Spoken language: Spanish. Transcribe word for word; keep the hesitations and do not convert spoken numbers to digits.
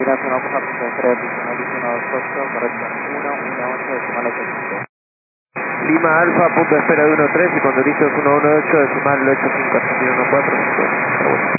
Continuación vamos a punto de tres, uno, uno, dos, ocho, correcto, uno, uno, ocho, decimal ocho cinco. Lima Alfa, punto de espera de uno tres y cuando dices uno uno ocho, decimal ocho cinco, Argentina uno cuatro cinco.